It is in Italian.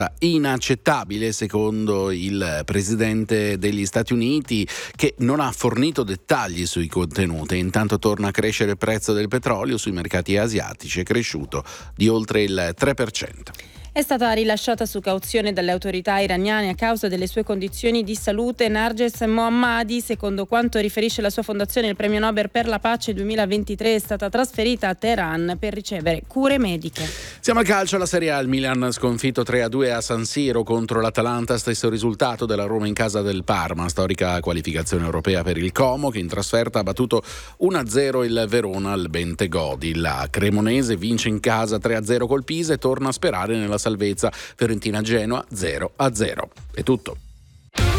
inaccettabile secondo il presidente degli Stati Uniti, che non ha fornito dettagli sui contenuti. Intanto torna a crescere il prezzo del petrolio sui mercati asiatici, è cresciuto di oltre il 3%. È stata rilasciata su cauzione dalle autorità iraniane a causa delle sue condizioni di salute Narges Mohammadi. Secondo quanto riferisce la sua fondazione, il premio Nobel per la pace 2023 è stata trasferita a Teheran per ricevere cure mediche. Siamo al calcio, alla Serie A. Il Milan sconfitto 3-2 a San Siro contro l'Atalanta, stesso risultato della Roma in casa del Parma, storica qualificazione europea per il Como, che in trasferta ha battuto 1-0 il Verona al Bentegodi. La Cremonese vince in casa 3-0 col Pisa e torna a sperare nella salvezza. Fiorentina-Genoa 0-0. È tutto.